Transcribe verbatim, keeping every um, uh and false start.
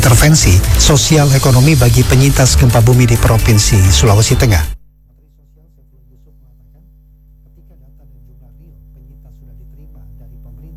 intervensi sosial ekonomi bagi penyintas gempa bumi di Provinsi Sulawesi Tengah.